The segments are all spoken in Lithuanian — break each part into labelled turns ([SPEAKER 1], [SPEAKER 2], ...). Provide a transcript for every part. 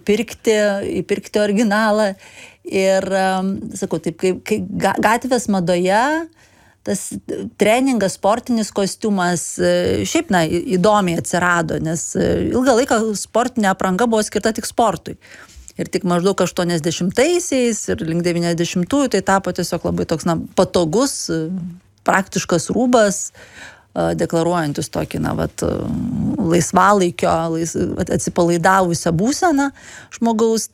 [SPEAKER 1] įpirkti originalą. Ir, sakau, taip, kai gatvės madoje tas treningas, sportinis kostiumas šiaip, įdomiai atsirado, nes ilgą laiką sportinė apranga buvo skirta tik sportui. Ir tik maždaug 80-aisiais ir link 90-ųjų tai tapo tiesiog labai toks, patogus, praktiškas rūbas, deklaruojantis tokį, laisvalaikio, atsipalaidavusią būseną žmogaus.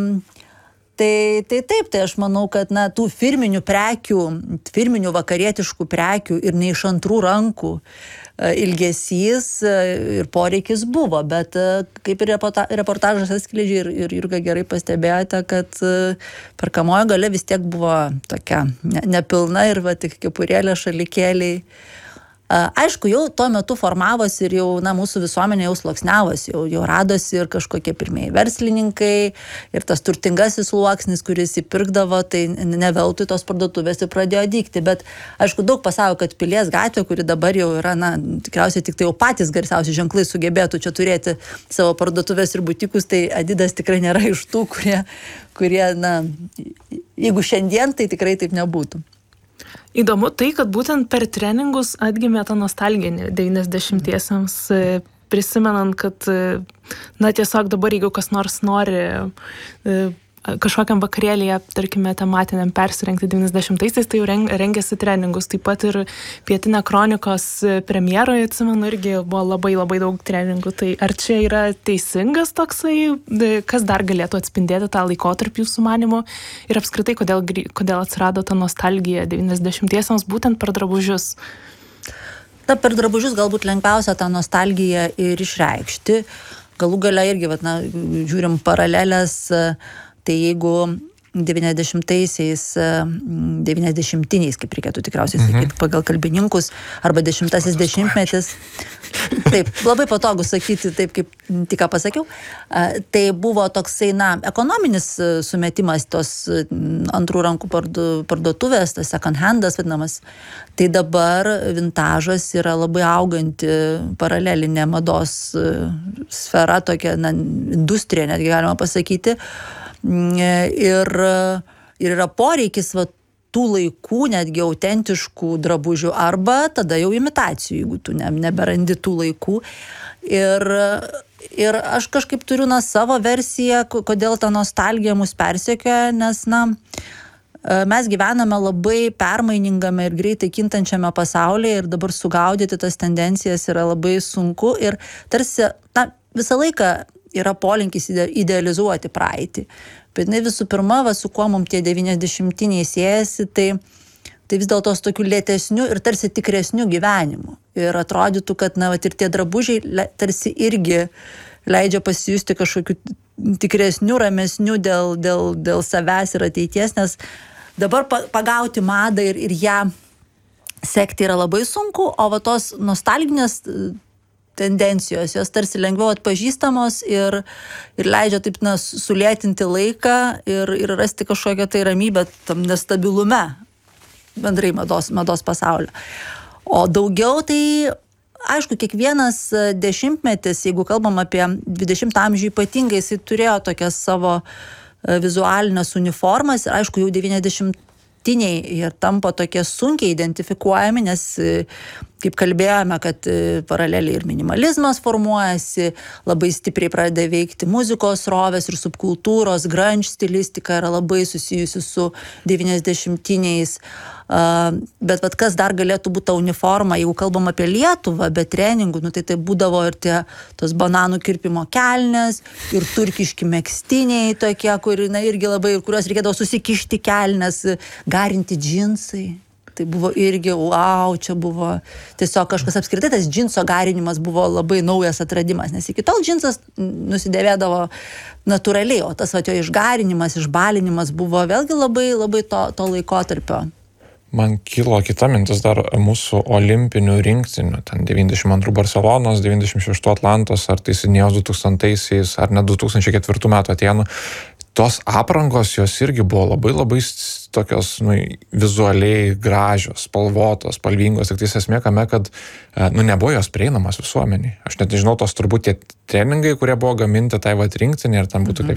[SPEAKER 1] Tai taip, tai aš manau, kad tų firminių prekių, firminių vakarietiškų prekių ir ne iš antrų rankų ilgesys ir poreikis buvo, bet kaip ir reportažas atskleidžia ir Jurga gerai pastebėjote, kad perkamoji galia vis tiek buvo tokia nepilna ir tik kepurėlė, šalikėliai. Aišku, jau tuo metu formavosi ir jau mūsų visuomenė jau sluoksniavosi, jau radosi ir kažkokie pirmieji verslininkai ir tas turtingasis sluoksnis, kuris įpirkdavo, tai ne veltui tos parduotuvės ir pradėjo dygti. Bet aišku, daug pasako, kad Pilies gatvė, kuri dabar jau yra, tikriausiai tik tai jau patys garsiausi ženklai sugebėtų čia turėti savo parduotuvės ir butikus, tai Adidas tikrai nėra iš tų, kurie jeigu šiandien, tai tikrai taip nebūtų.
[SPEAKER 2] Įdomu tai, kad būtent per treningus atgimė ta nostalginė 90-iesiams, prisimenant, kad tiesiog dabar, jeigu kas nors nori kažkokiam vakarėlėje, tarkime, tematiniam persirengti 90-aisiais, tai jau rengėsi treningus. Taip pat ir Pietinė kronikos premjeroje, atsimenu, irgi buvo labai labai daug treningų. Tai ar čia yra teisingas toksai, kas dar galėtų atspindėti tą laikotarpį jūsų manymu ir apskritai, kodėl atsirado ta nostalgija 90-iesiams būtent per drabužius?
[SPEAKER 1] Per drabužius galbūt lengviausia tą nostalgiją ir išreikšti. Galų gale irgi, žiūrim paralelės. Tai jeigu 90-aisiais, 90-iniais, kaip reikėtų tikriausiai sakyti, pagal kalbininkus, arba 10-asis dešimtmetis, taip, labai patogu sakyti, taip kaip tik ką pasakiau, tai buvo toksai, ekonominis sumetimas tos antrų rankų parduotuvės, tas second handas vadinamas. Tai dabar vintažas yra labai auganti paralelinė mados sfera, tokia industrija, netgi galima pasakyti. Ir yra poreikis tų laikų, netgi autentiškų drabužių, arba tada jau imitacijų, jeigu tu neberandi tų laikų. Ir aš kažkaip turiu savo versiją, kodėl ta nostalgija mus persekioja, nes mes gyvename labai permainingame ir greitai kintančiame pasaulyje ir dabar sugaudyti tas tendencijas yra labai sunku ir tarsi visą laiką yra polinkis idealizuoti praeitį. Bet visų pirma, su kuo mums tie 90-iniai siejasi, tai vis dėlto su tokiu lėtesniu ir tarsi tikresniu gyvenimu. Ir atrodytų, kad ir tie drabužiai tarsi irgi leidžia pasijusti kažkokiu tikresniu, ramesniu dėl savęs ir ateities, nes dabar pagauti madą ir ją sekti yra labai sunku, o tos nostalginės tendencijos, jos tarsi lengviau atpažįstamos ir leidžia taip sulėtinti laiką ir rasti kažkokią tai ramybę tam nestabilume bendrai mados pasaulio. O daugiau tai, aišku, kiekvienas dešimtmetis, jeigu kalbam apie 20 amžių ypatingai, jisai turėjo tokias savo vizualinės uniformas ir aišku, jau 90-iniai ir tampa tokie sunkiai identifikuojami, nes kaip kalbėjome, kad paraleliai ir minimalizmas formuojasi, labai stipriai pradeda veikti muzikos srovės ir subkultūros, grunge stilistika yra labai susijusi su 90-iniais. Bet kas dar galėtų būti ta uniforma, jeigu kalbam apie Lietuvą, be treningų, tai būdavo ir tos bananų kirpimo kelnės, ir turkiški megztiniai tokie, kuriuos reikėdavo susikišti kelnes, garinti džinsai. Tai buvo irgi, čia buvo tiesiog kažkas apskritai, tas džinso garinimas buvo labai naujas atradimas, nes iki tol džinsas nusidėvėdavo natūraliai, o tas jo išgarinimas, išbalinimas buvo vėlgi labai, labai to laikotarpio.
[SPEAKER 3] Man kilo kita mintis dar mūsų olimpinių rinktinių, ten 92 Barcelonos, 96 Atlantos, ar tai Sidnėjaus 2000-aisiais, ar net 2004 metų Atėnų. Tos aprangos jos irgi buvo labai labai tokios vizualiai gražios, spalvotos, spalvingos, tik tai esmė kame, kad nebuvo jos prieinamos visuomeniai. Aš net nežinau, tos turbūt tie treningai, kurie buvo gaminti tai rinktinė ir ten būtų